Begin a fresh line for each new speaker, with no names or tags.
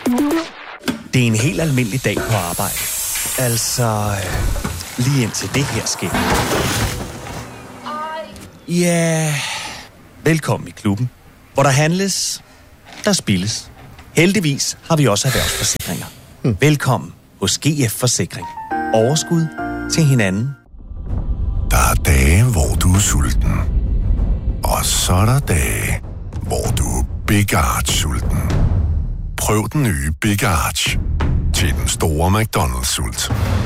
Det er en helt almindelig dag på arbejde. Altså, lige indtil det her sker. Ja, velkommen i klubben, hvor der handles, der spilles. Heldigvis har vi også erhvervsforsikringer. Velkommen hos GF Forsikring. Overskud til hinanden.
Der er dage, hvor du er sulten. Og så er der dage, hvor du er Big Arch-sulten. Prøv den nye Big Arch til den store McDonald's-sult.